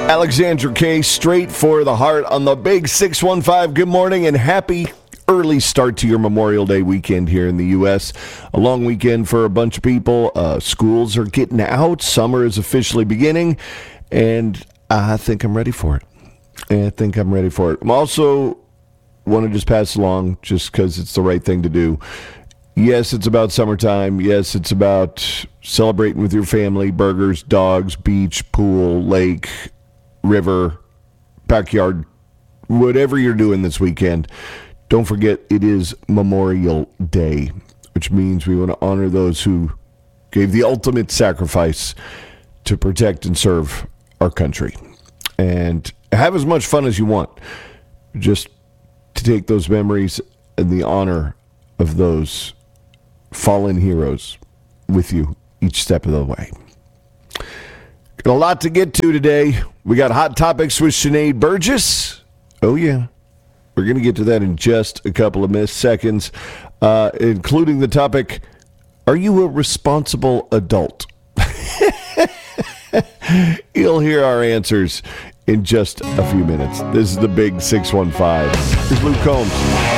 Alexandra K, straight for the heart on the big 615. Good morning and happy early start to your Memorial Day weekend here in the U.S. A long weekend for a bunch of people. Schools are getting out. Summer is officially beginning, and I think I'm ready for it. I'm also want to just pass along, just because it's the right thing to do. Yes, it's about summertime. Yes, it's about celebrating with your family, burgers, dogs, beach, pool, lake, river, backyard, whatever you're doing this weekend. Don't forget, it is Memorial Day, which means we want to honor those who gave the ultimate sacrifice to protect and serve our country. And have as much fun as you want, just to take those memories and the honor of those fallen heroes with you each step of the way. Got a lot to get to today. We got Hot Topics with Sinead Burgess. Oh, yeah. We're going to get to that in just a couple of seconds, including the topic, are you a responsible adult? You'll hear our answers in just a few minutes. This is the Big 615. Here's Luke Combs.